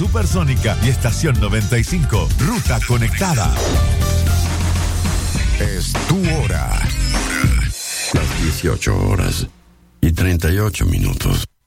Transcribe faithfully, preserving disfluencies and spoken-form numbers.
Supersónica y Estación noventa y cinco, ruta conectada. Es tu hora. Las dieciocho horas y treinta y ocho minutos.